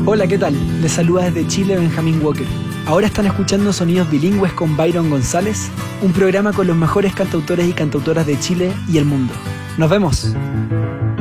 Hola, ¿qué tal? Les saluda desde Chile Benjamín Walker. Ahora están escuchando Sonidos Bilingües con Byron González, un programa con los mejores cantautores y cantautoras de Chile y el mundo. ¡Nos vemos!